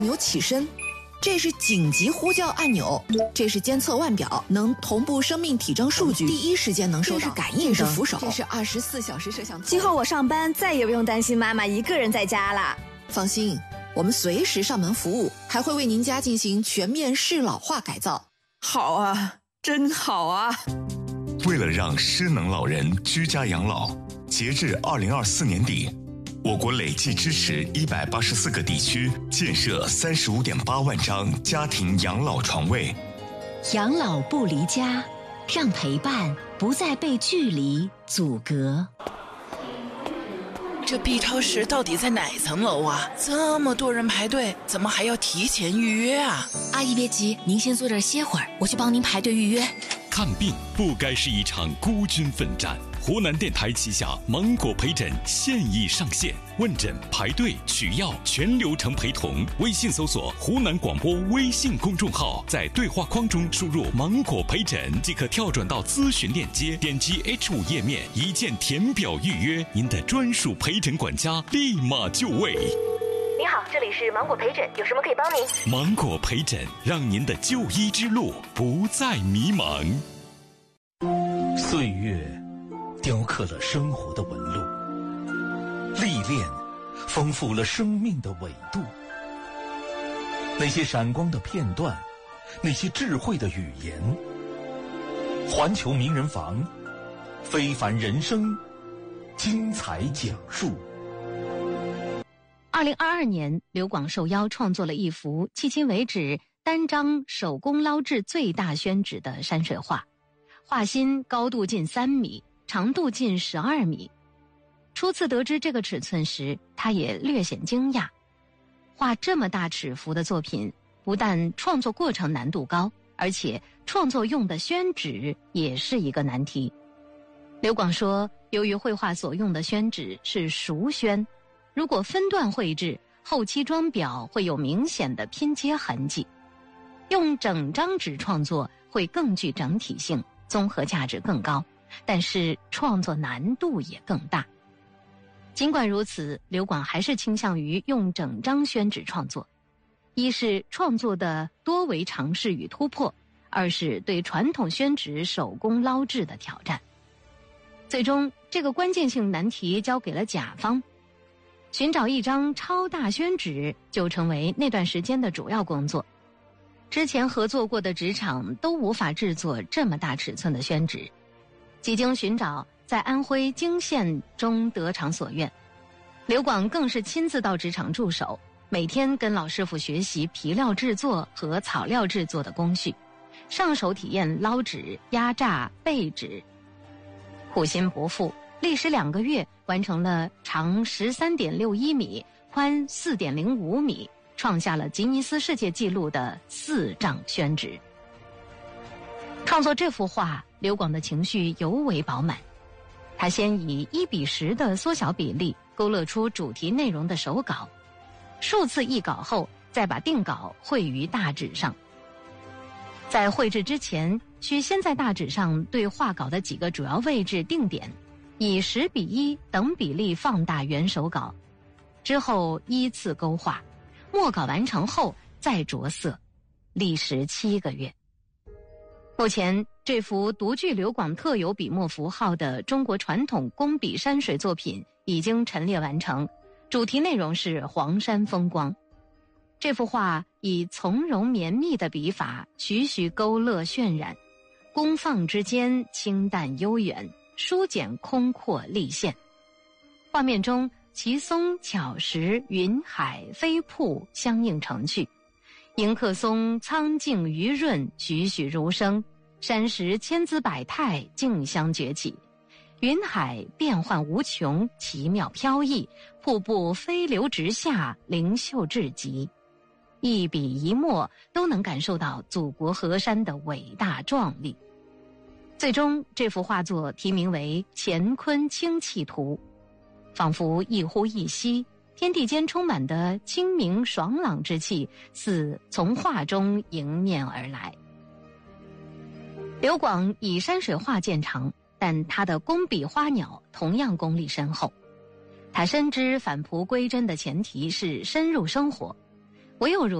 钮起身，这是紧急呼叫按钮，这是监测腕表，能同步生命体征数据，第一时间能收到。这是感应灯，这是扶手，这是24小时摄像头。 今后我上班再也不用担心妈妈一个人在家了。 放心，我们随时上门服务，还会为您家进行全面适老化改造。 好啊，真好啊！ 为了让失能老人居家养老，截至2024年底，我国累计支持184个地区建设35.8万张家庭养老床位。 养老不离家，让陪伴不再被距离阻隔。 这 B 超市到底在哪层楼啊？这么多人排队，怎么还要提前预约啊？ 阿姨别急，您先坐这儿歇会儿，我去帮您排队预约。 看病不该是一场孤军奋战。湖南电台旗下芒果陪诊现已上线，问诊、排队、取药全流程陪同。微信搜索湖南广播微信公众号，在对话框中输入芒果陪诊即可跳转到咨询链接，点击 H5 页面，一键填表预约，您的专属陪诊管家立马就位。 您好，这里是芒果陪诊，有什么可以帮您？ 芒果陪诊，让您的就医之路不再迷茫。 岁月雕刻了生活的纹路，历练丰富了生命的纬度。那些闪光的片段，那些智慧的语言，环球名人房，非凡人生，精彩讲述。 2022年，刘广受邀创作了一幅迄今为止单张手工捞制最大宣纸的山水画，画心高度近3米，长度近12米。初次得知这个尺寸时，他也略显惊讶。画这么大尺幅的作品，不但创作过程难度高，而且创作用的宣纸也是一个难题。刘广说，由于绘画所用的宣纸是熟宣，如果分段绘制，后期装裱会有明显的拼接痕迹。用整张纸创作会更具整体性，综合价值更高，但是创作难度也更大。尽管如此，刘广还是倾向于用整张宣纸创作。一是创作的多为尝试与突破，二是对传统宣纸手工捞制的挑战。最终，这个关键性难题交给了甲方。寻找一张超大宣纸就成为那段时间的主要工作。之前合作过的纸厂都无法制作这么大尺寸的宣纸。几经寻找，在安徽泾县中得偿所愿。刘广更是亲自到纸厂驻守，每天跟老师傅学习皮料制作和草料制作的工序，上手体验捞纸、压榨、备纸。苦心不负，历时2个月完成了长13.61米、宽4.05米，创下了吉尼斯世界纪录的4丈宣纸。创作这幅画，刘广的情绪尤为饱满。他先以1:10的缩小比例勾勒出主题内容的手稿，数次译稿后，再把定稿绘于大纸上。在绘制之前，需先在大纸上对画稿的几个主要位置定点，以10:1等比例放大原手稿，之后依次勾画，墨稿完成后再着色，历时7个月。目前，这幅独具刘广特有笔墨符号的中国传统工笔山水作品已经陈列完成，主题内容是黄山风光。这幅画以从容绵密的笔法，徐徐勾勒渲染，工放之间清淡悠远，疏简空阔立现。画面中奇松、巧石、云海、飞瀑相映成趣，迎客松苍劲余润，栩栩如生，山石千姿百态，竞相崛起，云海变幻无穷，奇妙飘逸，瀑布飞流直下，灵秀至极。一笔一墨都能感受到祖国河山的伟大壮丽。最终，这幅画作题名为《乾坤清气图》，仿佛一呼一吸，天地间充满的清明爽朗之气，似从画中迎面而来。刘广以山水画见长，但他的工笔花鸟同样功力深厚。他深知返璞归真的前提是深入生活， 唯有如